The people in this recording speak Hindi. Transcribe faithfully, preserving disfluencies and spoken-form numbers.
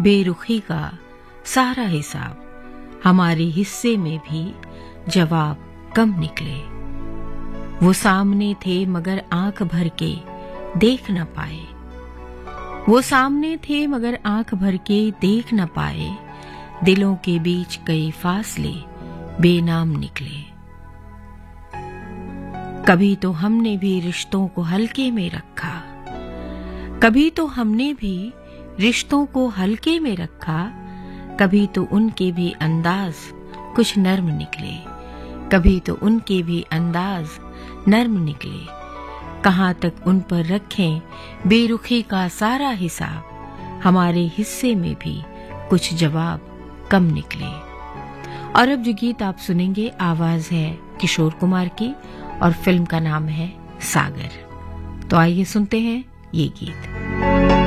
बेरुखी का सारा हिसाब, हमारे हिस्से में भी जवाब कम निकले। वो सामने थे मगर आंख भर के देख न पाए, वो सामने थे मगर आंख भर के देख न पाए, दिलों के बीच कई फासले बेनाम निकले। कभी तो हमने भी रिश्तों को हल्के में रखा, कभी तो हमने भी रिश्तों को हल्के में रखा, कभी तो उनके भी अंदाज कुछ नर्म निकले, कभी तो उनके भी अंदाज नर्म निकले। कहाँ तक उन पर रखें बेरुखी का सारा हिसाब, हमारे हिस्से में भी कुछ जवाब कम निकले। और अब जो गीत आप सुनेंगे, आवाज है किशोर कुमार की और फिल्म का नाम है सागर। तो आइए सुनते हैं ये गीत।